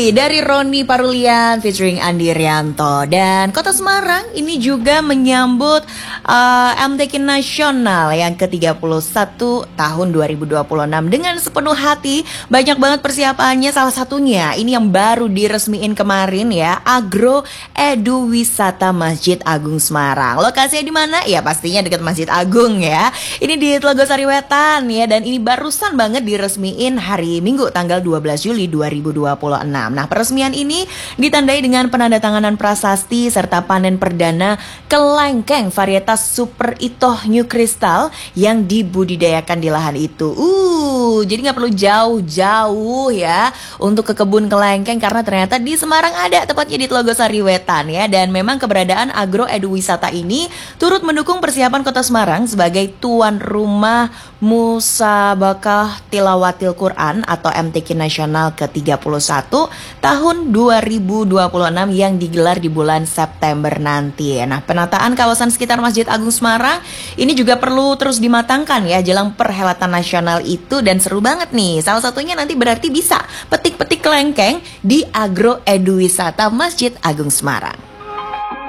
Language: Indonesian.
dari Roni Parulian featuring Andi Rianto. Dan Kota Semarang ini juga menyambut MTQ Nasional yang ke-31 tahun 2026 dengan sepenuh hati. Banyak banget persiapannya, salah satunya ini yang baru diresmiin kemarin ya, Agro Edu Wisata Masjid Agung Semarang. Lokasinya di mana? Ya pastinya dekat Masjid Agung ya. Ini di Tlogosari Wetan ya, dan ini barusan banget diresmiin hari Minggu tanggal 12 Juli 2026. Nah, peresmian ini ditandai dengan penandatanganan prasasti serta panen perdana kelengkeng varietas Super Itoh New Crystal yang dibudidayakan di lahan itu. Jadi nggak perlu jauh-jauh ya untuk ke kebun kelengkeng, karena ternyata di Semarang ada, tepatnya di Tlogosari Wetan ya. Dan memang keberadaan Agro Edu Wisata ini turut mendukung persiapan Kota Semarang sebagai tuan rumah Musabakah Tilawatil Quran atau MTQ Nasional ke-31 tahun 2026 yang digelar di bulan September nanti. Nah, penataan kawasan sekitar Masjid Agung Semarang ini juga perlu terus dimatangkan ya jelang perhelatan nasional itu, dan seru banget nih. Salah satunya nanti berarti bisa petik-petik kelengkeng di Agro Edu Wisata Masjid Agung Semarang.